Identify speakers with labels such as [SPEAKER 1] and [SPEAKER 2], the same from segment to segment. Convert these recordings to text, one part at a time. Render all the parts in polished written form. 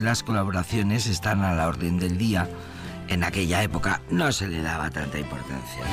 [SPEAKER 1] las colaboraciones están a la orden del día. En aquella época no se le daba tanta importancia.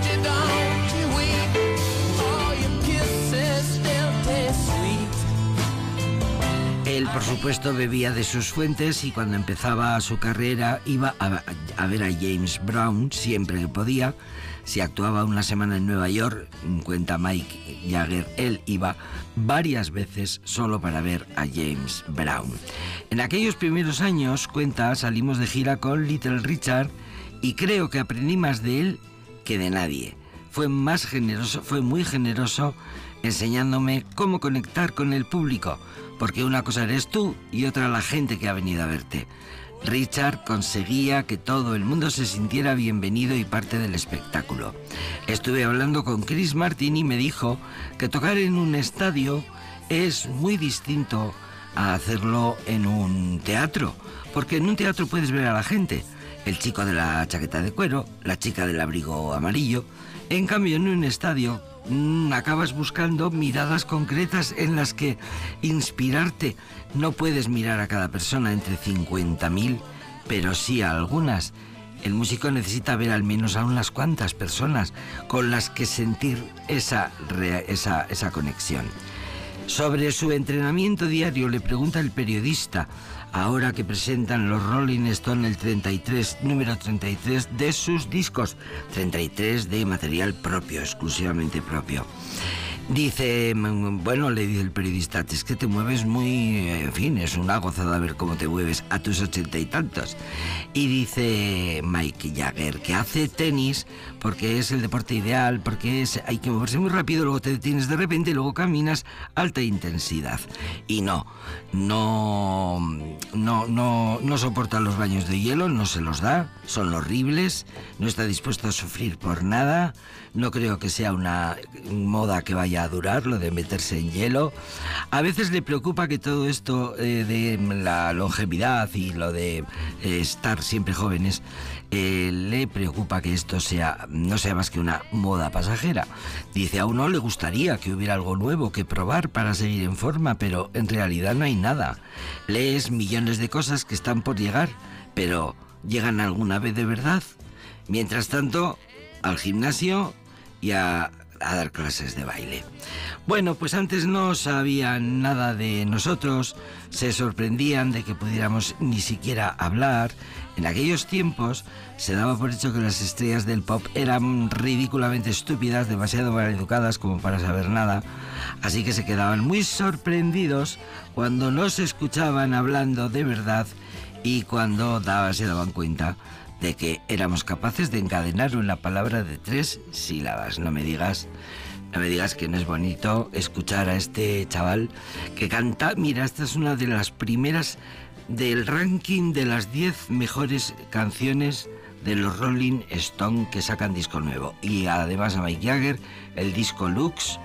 [SPEAKER 1] Él, por supuesto, bebía de sus fuentes y cuando empezaba su carrera iba a ver a James Brown siempre que podía. Si actuaba una semana en Nueva York, cuenta Mike Jagger, él iba varias veces solo para ver a James Brown. En aquellos primeros años, cuenta, salimos de gira con Little Richard y creo que aprendí más de él que de nadie. Fue muy generoso enseñándome cómo conectar con el público, porque una cosa eres tú y otra la gente que ha venido a verte. Richard conseguía que todo el mundo se sintiera bienvenido y parte del espectáculo. Estuve hablando con Chris Martin y me dijo que tocar en un estadio es muy distinto a hacerlo en un teatro, porque en un teatro puedes ver a la gente, el chico de la chaqueta de cuero, la chica del abrigo amarillo. En cambio, en un estadio acabas buscando miradas concretas en las que inspirarte. No puedes mirar a cada persona entre 50.000, pero sí a algunas. El músico necesita ver al menos a unas cuantas personas con las que sentir esa conexión. Sobre su entrenamiento diario le pregunta el periodista, ahora que presentan los Rolling Stone el número 33 de sus discos, 33 de material propio, exclusivamente propio. Dice, bueno, le dice el periodista, es que te mueves muy, en fin, es una gozada ver cómo te mueves a tus 80 y tantos. Y dice Mike Jagger que hace tenis porque es el deporte ideal, porque hay que moverse muy rápido, luego te detienes de repente, luego caminas, alta intensidad. Y no soporta los baños de hielo, no se los da, son horribles, no está dispuesto a sufrir por nada. No creo que sea una moda que vaya a durar, lo de meterse en hielo. A veces le preocupa que todo esto de la longevidad y lo de estar siempre jóvenes, le preocupa que esto no sea más que una moda pasajera. Dice, a uno le gustaría que hubiera algo nuevo que probar para seguir en forma, pero en realidad no hay nada. Lees millones de cosas que están por llegar, pero ¿llegan alguna vez de verdad? Mientras tanto, al gimnasio y a dar clases de baile. Bueno, pues antes no sabían nada de nosotros, se sorprendían de que pudiéramos ni siquiera hablar. En aquellos tiempos se daba por hecho que las estrellas del pop eran ridículamente estúpidas, demasiado mal educadas como para saber nada, así que se quedaban muy sorprendidos cuando nos escuchaban hablando de verdad y cuando se daban cuenta de que éramos capaces de encadenar una palabra de 3 sílabas. No me digas que no es bonito escuchar a este chaval que canta. Mira, esta es una de las primeras del ranking de las 10 mejores canciones de los Rolling Stone que sacan disco nuevo. Y además a Mike Jagger, el disco Lux